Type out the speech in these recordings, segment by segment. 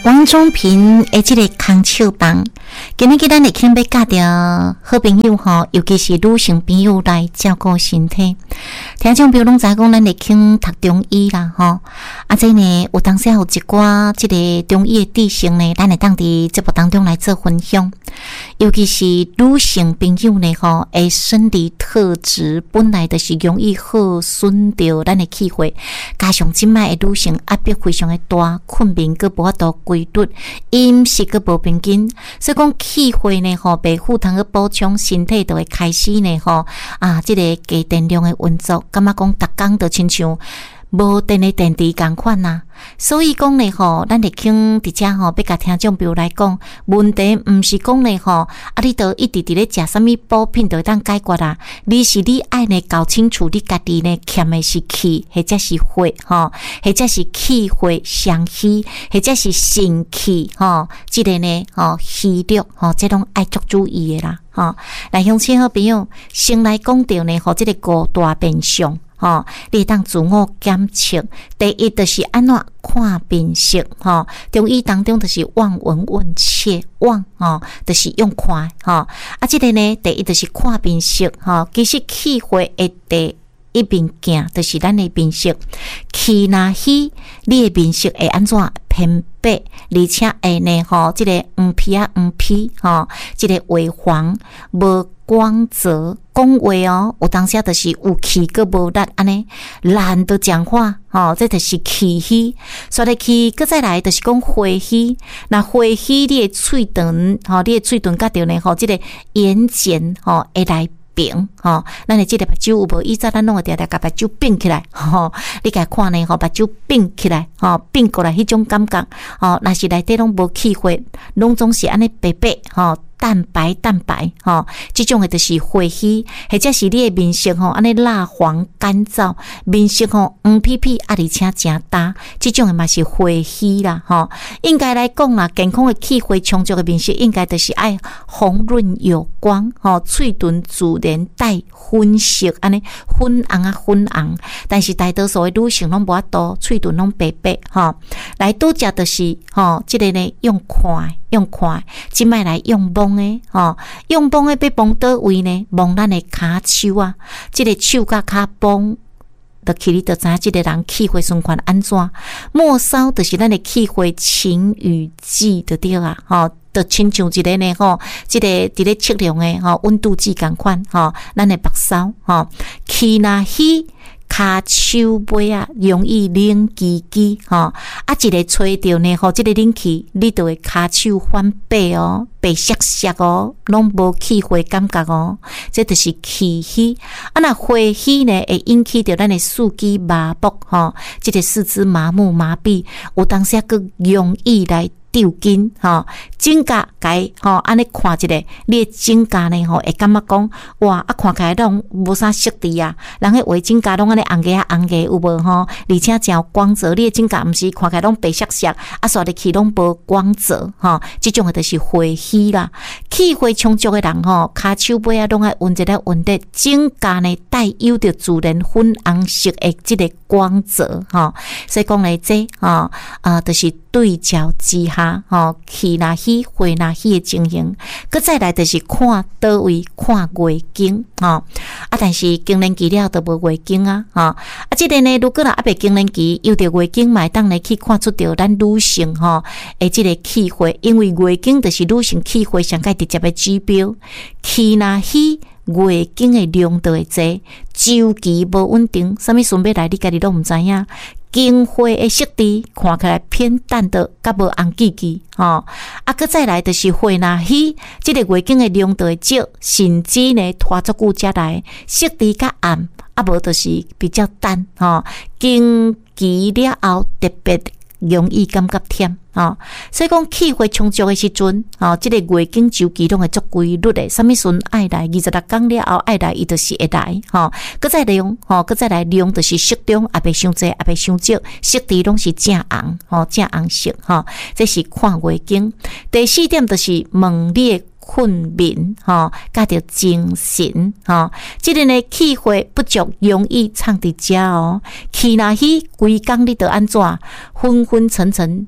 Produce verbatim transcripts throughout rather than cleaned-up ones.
王中平的这个空手棒，今日咱会请要教着好朋友吼，尤其是女性朋友来照顾身体。听众朋友拢知讲，咱会请读中医啦吼。啊，这呢有当时有一寡这个中医的知识呢，咱会当伫节目当中来做分享。尤其是女性朋友呢吼，诶，生理特质本来就是容易耗损掉咱的气血，加上即摆的女性压迫非常的大，困眠佫无法度规律，饮食佫无平均，所以讲气血呢吼，被负担去补充，身体就会开始呢吼啊，即、这个低电量的运作，感觉讲逐工就亲像无电的电池共款呐。所以讲呢吼，咱会请伫遮吼，要甲听众朋友来讲，问题毋是讲呢吼，啊你都一直伫咧食啥物补品就当解决啦。你是你爱呢搞清楚你家己呢欠的是气，或者是血吼，或者是气血相虚，或者是肾气吼，即、这个呢吼虚弱吼，即拢爱足注意的啦吼。来乡亲好朋友，先来讲到呢吼，即、这个五大面相。吼，你当自我检测。第一就是安怎看面色，吼，中医当中就是望闻问切，望吼，就是用看，吼。啊，这个呢，第一就是看面色，吼，其实气血的第一面镜就是咱的面色，气若虚，你的面色会安怎偏白，而且会呢，吼，这个黄皮啊黄皮，吼，这个微黄无光泽。讲话哦，有当时就是有气个无力安尼，懒得讲话，吼、哦，这就是气虚。所以气，搁再来就是讲血虚。那血虚，你的喙唇，吼、哦，你的喙唇甲着呢，吼、哦，这个眼睑，吼、哦，会来平，吼、哦，咱的这个目睭有无？以前咱弄个定定甲目睭并起来，吼、哦，你甲看呢，吼、哦，目睭并起来，吼、哦，并过来迄种感觉，吼、哦，若是内底拢无气血，拢总是安尼白白，吼、哦。蛋白蛋白吼，这种的就是血虚，或者是你的面色吼，安尼蜡黄干燥，面色吼黄皮皮，啊而且真大，这种的嘛是血虚啦吼。应该来讲啦，健康的气血充足的面色，应该就是爱红润有光吼，喙唇自然带粉色，安尼粉红啊粉红。但是大多数的女性拢无法度，喙唇拢白白吼。来拄则就是吼，这个呢用看。用看，即摆来用摸诶，吼，用摸诶要摸倒位呢？摸咱诶骹手啊，即、這個手甲骹摸，就去你就知影即個人氣血循環安怎？末梢就是咱诶氣血情與志就對啊，吼，就親像一個呢，吼，即、這個佇咧測量誒，吼，溫度計共款，吼，咱誒目梢，吼，氣若虛。骹手尾啊，容易冷吱吱吼，啊，一个吹着呢，吼，即、這個冷氣，你就會骹手翻白哦，白澀澀哦，攏無氣血感覺哦，這就是氣虛。啊，那血虛呢，會引起着咱的四肢麻木吼，即、這個四肢麻木麻痹，有當時佫容易來。抽筋吼，指甲改吼，安尼看一个，你的指甲呢吼，会感觉讲哇，啊看起来拢无啥色地啊，人迄画指甲拢安尼红个啊红个有无吼？而且真有光泽，你的指甲毋是看起来拢白色色，啊刷入去拢无光泽吼，即种个就是血虚啦。气血充足的人吼，骹手尾啊拢爱运一个运得，指甲呢带有着自然粉红色的即个光泽吼，所以讲来这吼啊，就是对照之下。吼，气若虚，血若虚的情形，佮再来就是看倒位，看月经吼。啊，但是更年期了都无月经啊，吼。啊，即个呢，如果若还袂更年期，有着月经，嘛会当来去看出着咱女性吼，诶，即个气血，因为月经就是女性气血上界直接的指標。气若虚，月经的量就会侪，周期无稳定，啥物顺便来，你家己都毋知影。经血的色地看起来偏淡的，甲无红记记吼。啊，佮再来就是血若虚，即个月经的量就会少，甚至呢拖足久才来，色地较暗，啊无就是比较淡吼。经期了后特别容易感觉忝吼，所以讲气血充足的时阵，吼，即、這個月經周期拢會足規律的，啥物時陣愛來，二十六天了後愛來，伊就是會來，吼，佮再量，吼，佮再來量就是適中，也袂傷濟，也袂傷少，色地攏是正紅，吼，正紅色，吼，這是看月經。第四點就是問你的困眠吼，加着精神吼，即個呢氣血不足，容易藏佇遮哦。氣若虛，規工你着安怎？昏昏沉沉，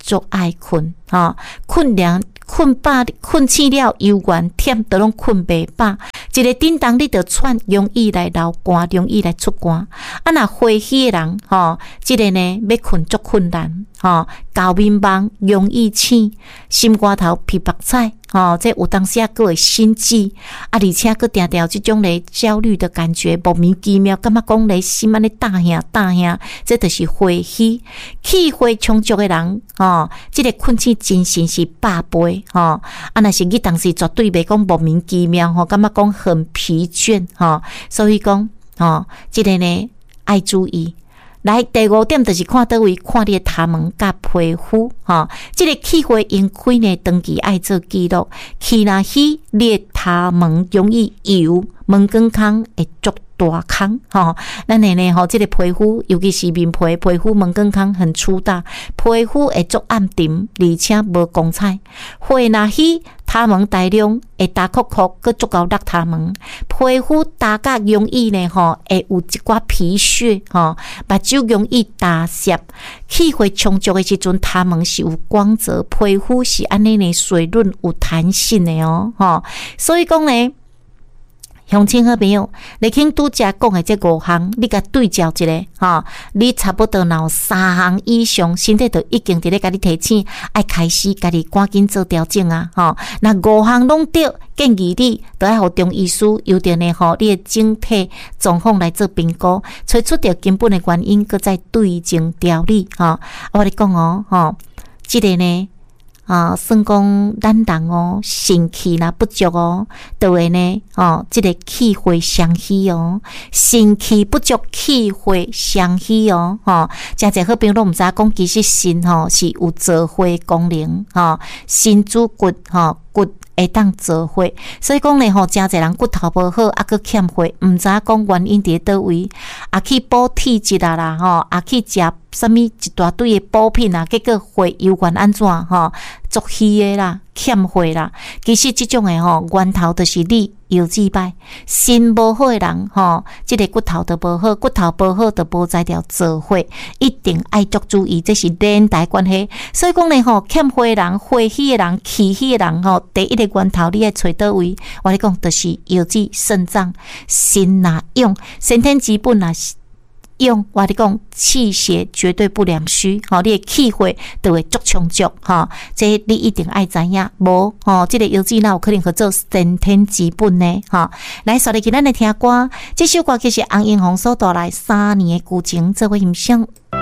足爱困吼，困凉。困饱困醒了，犹原忝都拢困袂饱。一个叮当你着喘，容易来流汗，容易来出汗。啊，若欢喜的人，吼，即、这个呢要困足困难，吼，高面梦，容易醒，心肝头皮白菜，吼，这有当时啊，佫会心悸，啊，而且佫定定即种咧焦虑的感觉，莫名其妙，感觉讲咧心安尼大兄大兄，这就是欢喜。气血充足的人，吼，即、这个困醒精神是百倍。吼，啊，若是你当时绝对袂讲莫名其妙吼，感觉讲很疲倦吼，所以讲吼，即、这个呢爱注意。来第五点就是看倒位，看你的头毛甲皮肤吼，即、这个气血盈开呢，长期爱做记录，气若虚，你的头毛容易油，毛光孔会足大孔吼，咱的呢吼，即、这个皮肤，尤其是面皮，皮肤毛光孔很粗大，皮肤会足暗沉，而且无光彩。血若虚，头毛大量会大壳壳，佮足够落头毛。皮肤大甲容易呢吼，会有一寡皮屑吼，目睭容易大涩。气血充足的时阵，头毛是有光泽，皮肤是安尼呢水润有弹性的哦吼，所以讲呢。乡亲好朋友，你听拄则讲的这五项，你甲对照一下吼，你差不多若有三项以上，身体就已经伫咧甲你提醒，爱开始家己赶紧做调整啊吼。那五项拢对，建议你都要互中医师由着呢吼，你的整体状况来做评估，找出着根本的原因，搁再对症调理吼。啊，我咧讲哦吼，即、这个呢。啊，算讲咱人哦，肾气若不足哦，就会呢，哦，即、这个气血伤虚哦，肾气不足，气血伤虚哦，吼，真侪好朋友都毋知讲，其实肾吼是有造血功能，吼，肾主骨，吼骨。会当造血，所以讲咧吼，真侪人骨头无好，啊，佮欠血，毋知讲原因伫倒位，啊去补体质啊啦，吼，啊去食啥物一大堆的补品啊，结果血又原安怎吼，足虚的啦，欠血啦，其实即种的吼，源头就是你腰子歹，肾无好的人吼，即、这个骨头都无好，骨头无好就无才调造血，一定爱足注意，这是连带关系。所以讲咧吼，欠血的人、血虚的人、气虚的人吼，第一个源头你爱找倒位？我咧讲就是腰子、肾脏、心若用，先天基本若是。用我哋讲气血绝对不良虚，吼，你的气血就会足充足，吼，这你一定爱知影，无吼，这个腰子哪有可能去做先天基本呢，吼，来，所以今咱来听歌，这首歌其实洪英红所带来三年的旧情，做伙欣赏。